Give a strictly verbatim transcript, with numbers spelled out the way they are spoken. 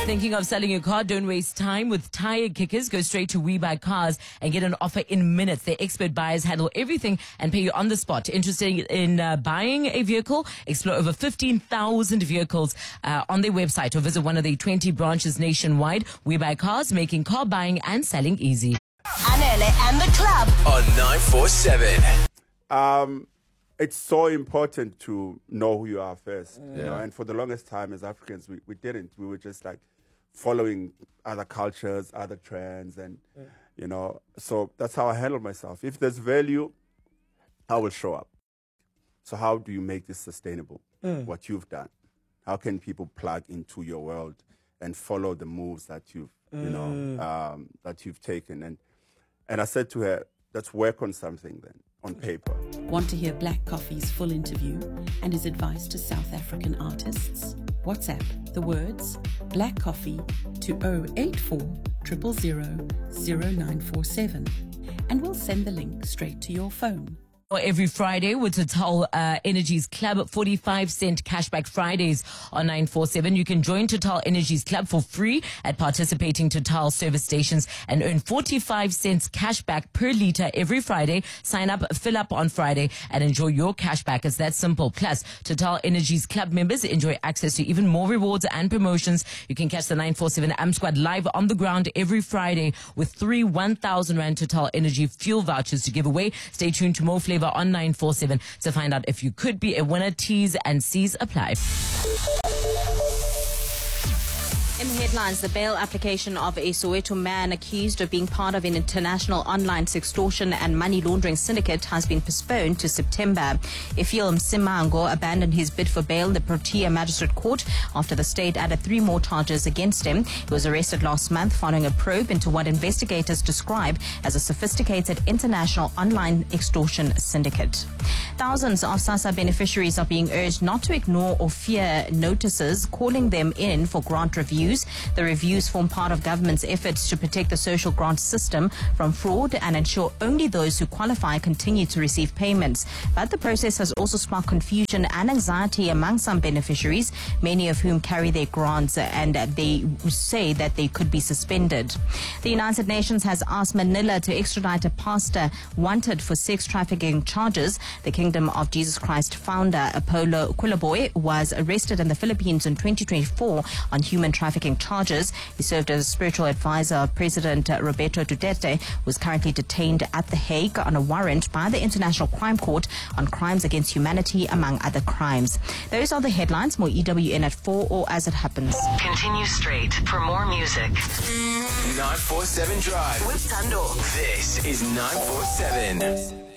Thinking of selling your car? Don't waste time with Tire Kickers. Go straight to We Buy Cars and get an offer in minutes. Their expert buyers handle everything and pay you on the spot. Interested in uh, buying a vehicle? Explore over fifteen thousand vehicles uh, on their website or visit one of their twenty branches nationwide. We Buy Cars, making car buying and selling easy. Anele and the club on nine four seven. Um, it's so important to know who you are first. Yeah. You know? And for the longest time as Africans, we, we didn't. We were just like following other cultures, other trends, and, yeah. you know, so that's how I handle myself. If there's value, I will show up. So how do you make this sustainable, mm. what you've done? How can people plug into your world and follow the moves that you've, mm. you know, um, that you've taken? And and I said to her, let's work on something then, on paper. Want to hear Black Coffee's full interview and his advice to South African artists? WhatsApp the words Black Coffee to zero eight four zero zero zero zero nine four seven and we'll send the link straight to your phone. Every Friday with Total uh, Energies Club, forty-five cent cashback Fridays on nine four seven. You can join Total Energies Club for free at participating Total service stations and earn forty-five cents cashback per litre every Friday. Sign up, fill up on Friday and enjoy your cashback. It's that simple. Plus, Total Energies Club members enjoy access to even more rewards and promotions. You can catch the nine four seven A M Squad live on the ground every Friday with three one thousand Rand Total Energy fuel vouchers to give away. Stay tuned to more flavor on nine four seven to find out if you could be a winner. T's and C's apply. In headlines, the bail application of a Soweto man accused of being part of an international online sextortion and money laundering syndicate has been postponed to September. Efiel Msimango abandoned his bid for bail in the Protea Magistrate Court after the state added three more charges against him. He was arrested last month following a probe into what investigators describe as a sophisticated international online extortion syndicate. Thousands of SASSA beneficiaries are being urged not to ignore or fear notices calling them in for grant reviews. The reviews form part of government's efforts to protect the social grant system from fraud and ensure only those who qualify continue to receive payments. But the process has also sparked confusion and anxiety among some beneficiaries, many of whom carry their grants and they say that they could be suspended. The United Nations has asked Manila to extradite a pastor wanted for sex trafficking charges. The Kingdom of Jesus Christ founder Apollo Quilaboy was arrested in the Philippines in twenty twenty-four on human trafficking charges. He served as a spiritual advisor of President Roberto Duterte, who is currently detained at The Hague on a warrant by the International Crime Court on crimes against humanity, among other crimes. Those are the headlines. More E W N at four or as it happens. Continue straight for more music. nine four seven Drive with Tando. This is nine four seven.